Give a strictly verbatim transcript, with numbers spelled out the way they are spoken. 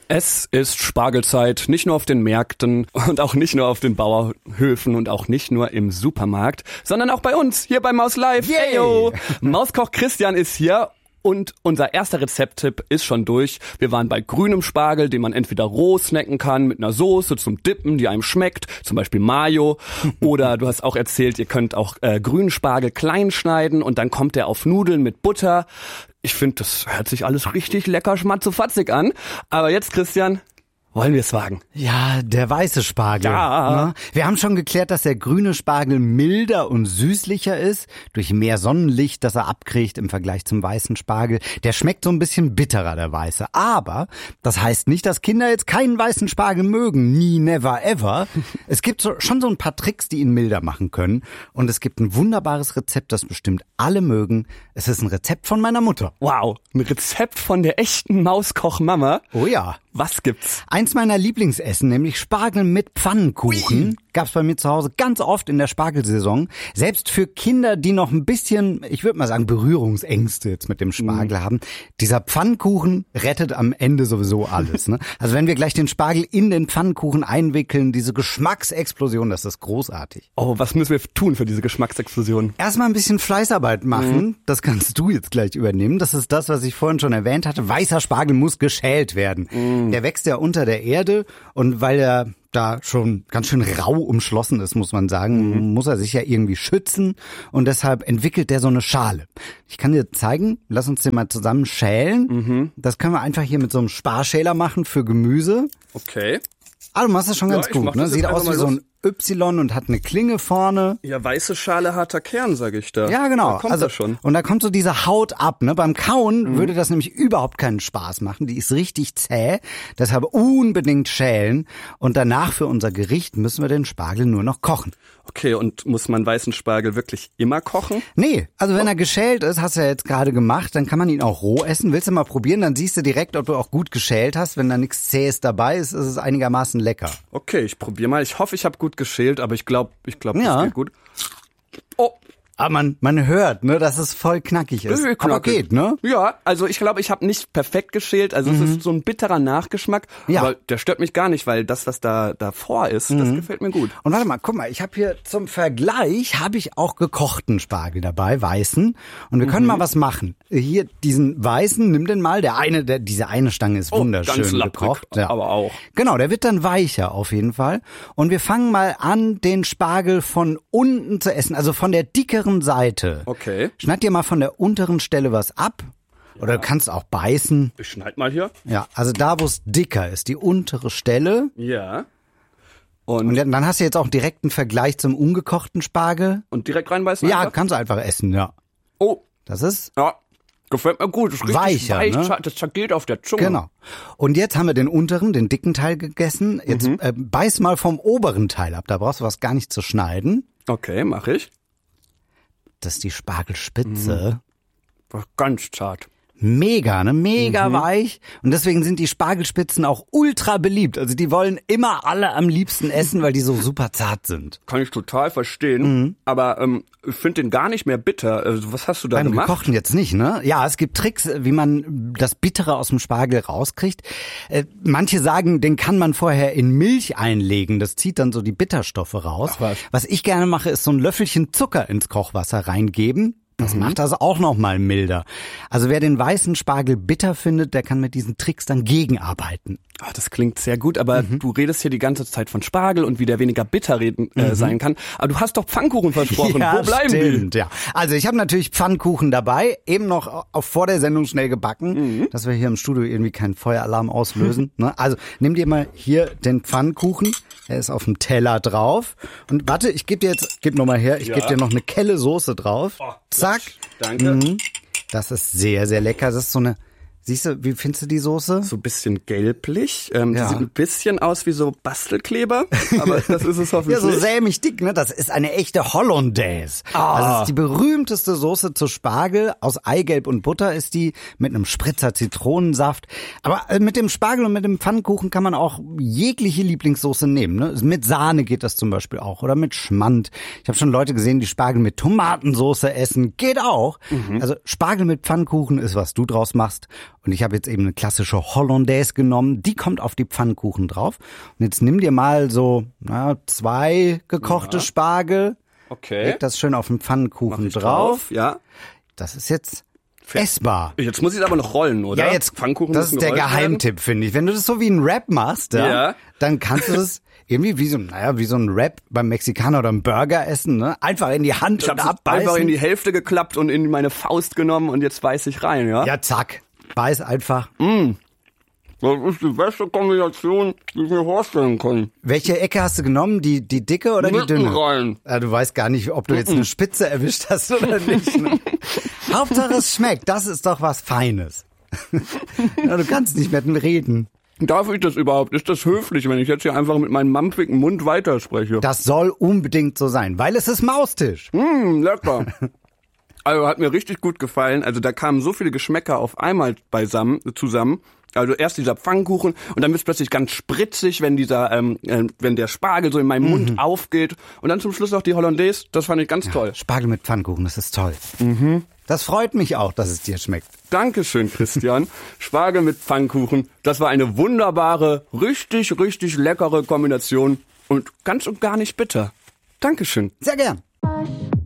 Es ist Spargelzeit, nicht nur auf den Märkten und auch nicht nur auf den Bauernhöfen und auch nicht nur im Supermarkt, sondern auch bei uns, hier bei Maus Live. Yay. Heyo! Mauskoch Christian ist hier. Und unser erster Rezepttipp ist schon durch. Wir waren bei grünem Spargel, den man entweder roh snacken kann mit einer Soße zum Dippen, die einem schmeckt, zum Beispiel Mayo. Oder du hast auch erzählt, ihr könnt auch äh, grünen Spargel klein schneiden und dann kommt der auf Nudeln mit Butter. Ich finde, das hört sich alles richtig lecker schmatzofatzig an. Aber jetzt, Christian, wollen wir es wagen? Ja, der weiße Spargel. Ja. Ne? Wir haben schon geklärt, dass der grüne Spargel milder und süßlicher ist, durch mehr Sonnenlicht, das er abkriegt im Vergleich zum weißen Spargel. Der schmeckt so ein bisschen bitterer, der weiße. Aber das heißt nicht, dass Kinder jetzt keinen weißen Spargel mögen. Nie, never, ever. Es gibt so, schon so ein paar Tricks, die ihn milder machen können. Und es gibt ein wunderbares Rezept, das bestimmt alle mögen. Es ist ein Rezept von meiner Mutter. Wow, ein Rezept von der echten Mauskoch-Mama. Oh ja. Was gibt's? Eins meiner Lieblingsessen, nämlich Spargel mit Pfannkuchen, gab's bei mir zu Hause ganz oft in der Spargelsaison. Selbst für Kinder, die noch ein bisschen, ich würde mal sagen, Berührungsängste jetzt mit dem Spargel mm. haben. Dieser Pfannkuchen rettet am Ende sowieso alles. Ne? Also wenn wir gleich den Spargel in den Pfannkuchen einwickeln, diese Geschmacksexplosion, das ist großartig. Oh, was müssen wir tun für diese Geschmacksexplosion? Erstmal ein bisschen Fleißarbeit machen. Mm. Das kannst du jetzt gleich übernehmen. Das ist das, was ich vorhin schon erwähnt hatte. Weißer Spargel muss geschält werden. Mm. Der wächst ja unter der Erde und weil er da schon ganz schön rau umschlossen ist, muss man sagen, mhm. muss er sich ja irgendwie schützen und deshalb entwickelt der so eine Schale. Ich kann dir zeigen, lass uns den mal zusammen schälen. Mhm. Das können wir einfach hier mit so einem Sparschäler machen für Gemüse. Okay. Ah, du machst das schon ja, ganz gut, ne? Sieht aus wie so ein Y und hat eine Klinge vorne. Ja, weiße Schale, harter Kern, sag ich da. Ja, genau. Da kommt also, das schon. Und da kommt so diese Haut ab, ne? Beim Kauen mhm. würde das nämlich überhaupt keinen Spaß machen. Die ist richtig zäh. Deshalb unbedingt schälen. Und danach für unser Gericht müssen wir den Spargel nur noch kochen. Okay, und muss man weißen Spargel wirklich immer kochen? Nee, also wenn oh. er geschält ist, hast du ja jetzt gerade gemacht, dann kann man ihn auch roh essen. Willst du mal probieren? Dann siehst du direkt, ob du auch gut geschält hast. Wenn da nichts Zähes dabei ist, ist es einigermaßen lecker. Okay, ich probiere mal. Ich hoffe, ich habe gut geschält, aber ich glaube, ich glaube, ja. das geht gut. Oh. Aber man, man hört, ne, dass es voll knackig ist. Knackig. Aber geht, ne? Ja, also ich glaube, ich habe nicht perfekt geschält. Also mhm. es ist so ein bitterer Nachgeschmack. Ja. Aber der stört mich gar nicht, weil das, was da davor ist, mhm. das gefällt mir gut. Und warte mal, guck mal, ich habe hier zum Vergleich, habe ich auch gekochten Spargel dabei, weißen. Und wir können mhm. mal was machen. Hier, diesen weißen, nimm den mal. Der eine, der, diese eine Stange ist oh, wunderschön ganz lapprig, gekocht. Ja. Aber auch. Genau, der wird dann weicher auf jeden Fall. Und wir fangen mal an, den Spargel von unten zu essen, also von der dickeren Seite. Okay. Schneid dir mal von der unteren Stelle was ab. Ja. Oder du kannst auch beißen. Ich schneid mal hier. Ja, also da, wo es dicker ist, die untere Stelle. Ja. Und, und dann hast du jetzt auch direkt einen Vergleich zum ungekochten Spargel. Und direkt reinbeißen? Ja, einfach? kannst du einfach essen, ja. Oh. Das ist? Ja. Gefällt mir gut. Das ist weicher, weich, ne? Das zergeht auf der Zunge. Genau. Und jetzt haben wir den unteren, den dicken Teil gegessen. Jetzt mhm. äh, beiß mal vom oberen Teil ab. Da brauchst du was gar nicht zu schneiden. Okay, mach ich. Das ist die Spargelspitze. Mhm. Ganz zart. Mega, ne? Mega mhm. weich. Und deswegen sind die Spargelspitzen auch ultra beliebt. Also die wollen immer alle am liebsten essen, weil die so super zart sind. Kann ich total verstehen. Mhm. Aber ähm, ich finde den gar nicht mehr bitter. Also, was hast du da Beim gemacht? Beim Gekochten jetzt nicht, ne? Ja, es gibt Tricks, wie man das Bittere aus dem Spargel rauskriegt. Äh, manche sagen, den kann man vorher in Milch einlegen. Das zieht dann so die Bitterstoffe raus. Ach, was? Was ich gerne mache, ist so ein Löffelchen Zucker ins Kochwasser reingeben. Das mhm. macht das auch noch mal milder. Also wer den weißen Spargel bitter findet, der kann mit diesen Tricks dann gegenarbeiten. Ach, das klingt sehr gut, aber mhm. du redest hier die ganze Zeit von Spargel und wie der weniger bitter reden, äh, mhm. sein kann. Aber du hast doch Pfannkuchen versprochen. Ja, Wo bleiben stimmt, die? Ja. Also ich habe natürlich Pfannkuchen dabei, eben noch auf vor der Sendung schnell gebacken, mhm. dass wir hier im Studio irgendwie keinen Feueralarm auslösen. ne? Also nimm dir mal hier den Pfannkuchen, der ist auf dem Teller drauf. Und warte, ich gebe dir jetzt, gib noch mal her, ich ja. gebe dir noch eine Kelle Soße drauf. Oh, Zack. Danke. Mhm. Das ist sehr, sehr lecker. Das ist so eine, siehst du, wie findest du die Soße? So ein bisschen gelblich. Ähm, ja. Die sieht ein bisschen aus wie so Bastelkleber, aber das ist es hoffentlich. Ja, so sämig dick, ne? Das ist eine echte Hollandaise. Ah. Also das ist die berühmteste Soße zu Spargel. Aus Eigelb und Butter ist die, mit einem Spritzer Zitronensaft. Aber mit dem Spargel und mit dem Pfannkuchen kann man auch jegliche Lieblingssoße nehmen, ne? Mit Sahne geht das zum Beispiel auch oder mit Schmand. Ich habe schon Leute gesehen, die Spargel mit Tomatensoße essen. Geht auch. Mhm. Also Spargel mit Pfannkuchen ist, was du draus machst. Und ich habe jetzt eben eine klassische Hollandaise genommen. Die kommt auf die Pfannkuchen drauf. Und jetzt nimm dir mal so na, zwei gekochte ja. Spargel. Okay. Leg das schön auf den Pfannkuchen drauf. drauf. Ja. Das ist jetzt essbar. Jetzt muss ich es aber noch rollen, oder? Ja, jetzt, Pfannkuchen das ist der Geheimtipp, finde ich. Wenn du das so wie ein Wrap machst, ja, ja. dann kannst du das irgendwie wie so, naja, wie so ein Wrap beim Mexikaner oder einem Burger essen, ne? Einfach in die Hand ich und hab's abbeißen. Einfach in die Hälfte geklappt und in meine Faust genommen und jetzt beiß ich rein, ja? Ja, zack. Beiß einfach. Mm. Das ist die beste Kombination, die ich mir vorstellen kann. Welche Ecke hast du genommen? Die, die dicke oder Mitten die dünne? rein. Ja, du weißt gar nicht, ob du jetzt eine Spitze erwischt hast oder nicht. Ne? Hauptsache es schmeckt. Das ist doch was Feines. Ja, du kannst nicht mit dem reden. Darf ich das überhaupt? Ist das höflich, wenn ich jetzt hier einfach mit meinem mampfigen Mund weiterspreche? Das soll unbedingt so sein, weil es ist Maustisch. Mmh, lecker. Also hat mir richtig gut gefallen. Also da kamen so viele Geschmäcker auf einmal beisammen, zusammen. Also erst dieser Pfannkuchen und dann wird es plötzlich ganz spritzig, wenn dieser, ähm, äh, wenn der Spargel so in meinem mhm. Mund aufgeht. Und dann zum Schluss noch die Hollandaise. Das fand ich ganz ja, toll. Spargel mit Pfannkuchen, das ist toll. Mhm. Das freut mich auch, dass es dir schmeckt. Dankeschön, Christian. Spargel mit Pfannkuchen. Das war eine wunderbare, richtig, richtig leckere Kombination und ganz und gar nicht bitter. Dankeschön. Sehr gern.